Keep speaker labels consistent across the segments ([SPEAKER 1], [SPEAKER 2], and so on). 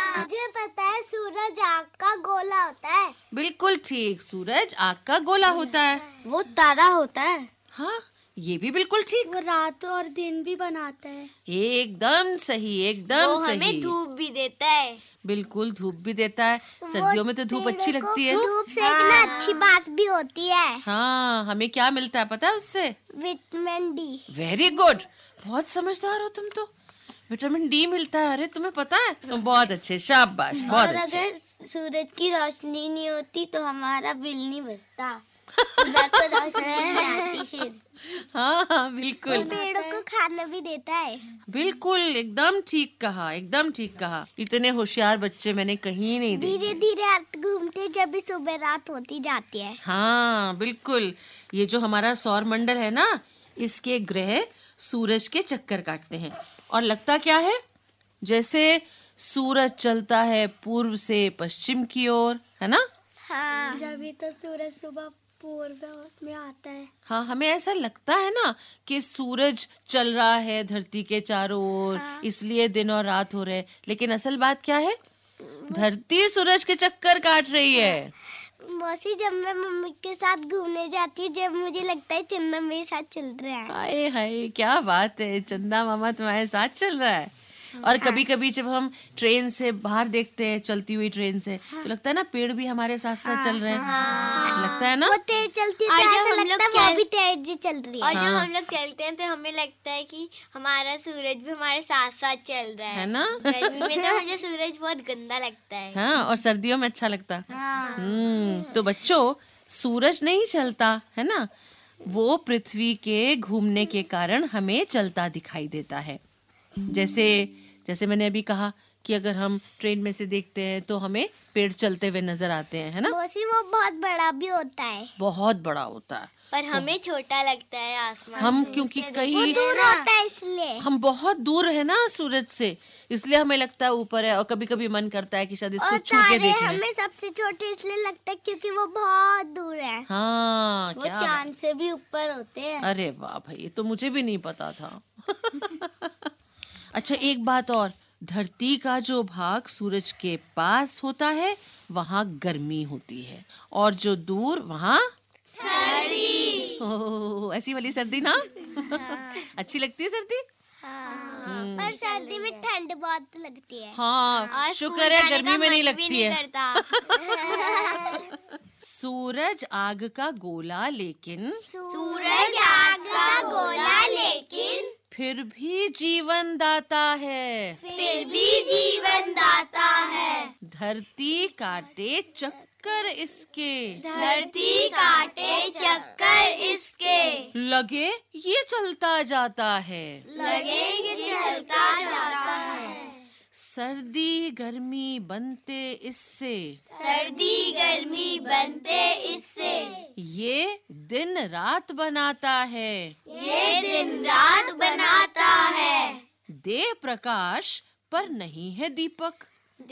[SPEAKER 1] मुझे पता है सूरज आग का गोला होता है।
[SPEAKER 2] बिल्कुल ठीक, सूरज आग का गोला होता है।
[SPEAKER 1] वो तारा होता है।
[SPEAKER 2] हाँ, ये भी बिल्कुल ठीक।
[SPEAKER 1] वो रात और दिन भी बनाता है।
[SPEAKER 2] एकदम सही, एकदम
[SPEAKER 1] वो
[SPEAKER 2] सही।
[SPEAKER 1] हमें धूप भी देता है।
[SPEAKER 2] बिल्कुल, धूप भी देता है। सर्दियों में तो धूप अच्छी लगती है।
[SPEAKER 1] धूप सेकना अच्छी बात भी होती है।
[SPEAKER 2] हाँ, हमें क्या मिलता है पता है उससे?
[SPEAKER 1] Vitamin D.
[SPEAKER 2] वेरी गुड, बहुत समझदार हो तुम तो। विटामिन डी मिलता है। अरे तुम्हें पता है? तुम बहुत अच्छे, शाबाश, बहुत अच्छे।
[SPEAKER 1] अगर सूरज की रोशनी नहीं होती तो हमारा बिल नहीं बचता। सुबह को रोशनी नहीं आती फिर।
[SPEAKER 2] हाँ, बिल्कुल।
[SPEAKER 1] पेड़ों को खाना भी देता है।
[SPEAKER 2] बिल्कुल, एकदम ठीक कहा, एकदम ठीक कहा। इतने होशियार बच्चे मैंने कहीं नहीं देखे।
[SPEAKER 1] धीरे धीरे घूमते जब भी सुबह रात होती जाती है।
[SPEAKER 2] हाँ, बिल्कुल। ये जो हमारा सौर मंडल है ना, इसके ग्रह सूरज के चक्कर काटते हैं। और लगता क्या है? जैसे सूरज चलता है पूर्व से पश्चिम की ओर, है ना?
[SPEAKER 1] हाँ, जब भी तो सूरज सुबह पूर्व में आता है।
[SPEAKER 2] हाँ, हमें ऐसा लगता है ना कि सूरज चल रहा है धरती के चारों ओर। हाँ। इसलिए दिन और रात हो रहे, लेकिन असल बात क्या है? धरती सूरज के चक्कर काट रही है।
[SPEAKER 1] मौसी, जब मैं मम्मी के साथ घूमने जाती हूँ, जब मुझे लगता है चंदा मेरे साथ चल रहा है।
[SPEAKER 2] हाय हाय, क्या बात है, चंदा मामा तुम्हारे साथ चल रहा है। और कभी कभी जब हम ट्रेन से बाहर देखते हैं, चलती हुई ट्रेन से, तो लगता है ना पेड़ भी हमारे साथ साथ चल रहे हैं। लगता है ना?
[SPEAKER 1] वो तेज चलती है, ऐसा लगता है वो भी तेज चल रही है। और जब हम लोग चलते हैं तो हमें लगता है कि हमारा सूरज भी हमारे साथ साथ चल रहा है
[SPEAKER 2] ना?
[SPEAKER 1] गर्मी में तो मुझे सूरज बहुत गंदा लगता है।
[SPEAKER 2] हाँ, और सर्दियों में अच्छा लगता। तो बच्चों, सूरज नहीं चलता है ना, वो पृथ्वी के घूमने के कारण हमें चलता दिखाई देता है। जैसे मैंने अभी कहा कि अगर हम ट्रेन में से देखते हैं तो हमें पेड़ चलते हुए नजर आते हैं, है ना?
[SPEAKER 1] वो बहुत बड़ा भी होता है।
[SPEAKER 2] बहुत बड़ा होता है,
[SPEAKER 1] पर हमें छोटा लगता है आसमान।
[SPEAKER 2] हम क्योंकि कहीं
[SPEAKER 1] दूर होता है, इसलिए
[SPEAKER 2] हम बहुत दूर है ना सूरज से, इसलिए हमें लगता है ऊपर है। और कभी कभी मन करता है कि शायद इसको छू के देख लें।
[SPEAKER 1] हमें सबसे छोटे इसलिए लगता है क्योंकि वो बहुत दूर है।
[SPEAKER 2] हाँ,
[SPEAKER 1] वो चांद से भी ऊपर होते हैं।
[SPEAKER 2] अरे वाह भाई, ये तो मुझे भी नहीं पता था। अच्छा, एक बात और, धरती का जो भाग सूरज के पास होता है वहाँ गर्मी होती है, और जो दूर वहाँ सर्दी। ओह, ऐसी वाली सर्दी ना? हाँ। अच्छी लगती है सर्दी?
[SPEAKER 1] हाँ। पर सर्दी में ठंड बहुत लगती है।
[SPEAKER 2] हाँ, शुक्र है गर्मी में नहीं लगती है। सूरज आग का गोला लेकिन फिर भी जीवन दाता है। धरती काटे चक्कर इसके लगे ये चलता जाता है। सर्दी गर्मी बनते इससे ये दिन रात बनाता है। दे प्रकाश पर नहीं है दीपक।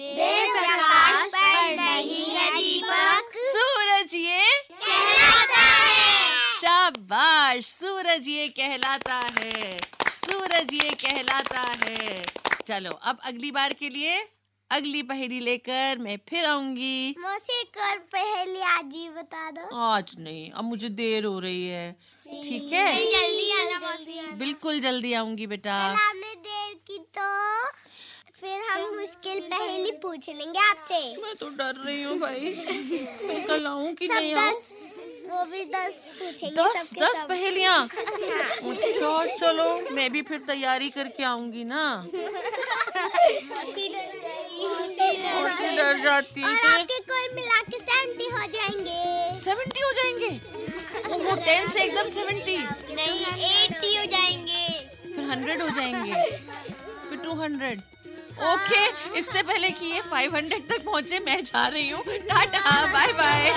[SPEAKER 2] सूरज ये कहलाता है। शाबाश, सूरज ये कहलाता है, सूरज ये कहलाता है। चलो, अब अगली बार के लिए अगली पहेली लेकर मैं फिर आऊंगी।
[SPEAKER 1] मौसी, एक और पहेली आज ही बता दो।
[SPEAKER 2] आज नहीं, अब मुझे देर हो रही है। ठीक है,
[SPEAKER 1] जल्दी आना मौसी।
[SPEAKER 2] बिल्कुल जल्दी आऊंगी बेटा।
[SPEAKER 1] आपने देर की तो फिर हम मुश्किल पहेली पूछ लेंगे आपसे।
[SPEAKER 2] मैं तो डर रही हूँ भाई, मैं कल आऊँ कि नहीं आऊँ?
[SPEAKER 1] वो भी 10 पूछेंगे।
[SPEAKER 2] 10 पहेलियाँ? अच्छा, चलो मैं भी फिर तैयारी करके आऊंगी ना। मौसी डर जाती है।
[SPEAKER 1] और आपके कुल मिला के 70 हो जाएंगे।
[SPEAKER 2] 70 हो जाएंगे? वो 10 से एकदम 70
[SPEAKER 1] नहीं, 80 हो जाएंगे।
[SPEAKER 2] फिर 100 हो जाएंगे, फिर 200। ओके, इससे पहले कि ये 500 तक पहुँचे मैं जा रही हूँ। Tata, bye bye.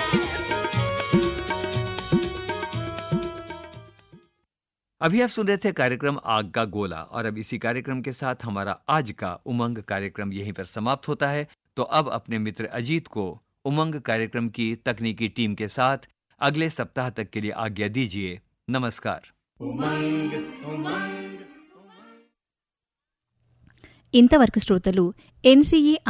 [SPEAKER 3] अभी आप सुन रहे थे कार्यक्रम आग का गोला, और अब इसी कार्यक्रम के साथ हमारा आज का उमंग कार्यक्रम यहीं पर समाप्त होता है। तो अब अपने मित्र अजीत को उमंग कार्यक्रम की तकनीकी टीम के साथ अगले सप्ताह तक के लिए आज्ञा दीजिए। नमस्कार। उमंग उमंग।
[SPEAKER 4] ఇంతవరకు శ్రోతలు NCE